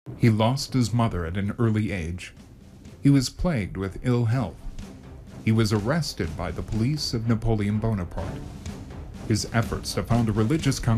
He lost his mother at an early age. He was plagued with ill health. He was arrested by the police of Napoleon Bonaparte. His efforts to found a religious congregation